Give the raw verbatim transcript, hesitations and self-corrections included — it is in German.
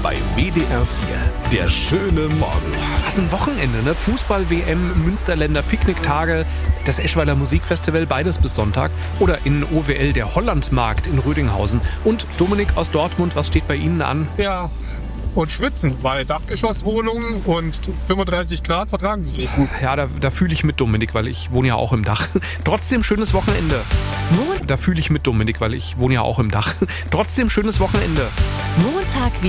bei W D R vier. Der schöne Morgen. Was ein Wochenende, ne? Fußball-W M, Münsterländer Picknicktage, das Eschweiler Musikfestival, beides bis Sonntag. Oder in O W L der Hollandmarkt in Rödinghausen. Und Dominik aus Dortmund, was steht bei Ihnen an? Ja, und schwitzen, weil Dachgeschosswohnungen und fünfunddreißig Grad vertragen sie nicht. Ja, da, da fühle ich mit Dominik, weil ich wohne ja auch im Dach. Trotzdem schönes Wochenende. Da fühle ich mit Dominik, weil ich wohne ja auch im Dach. Trotzdem schönes Wochenende. Montag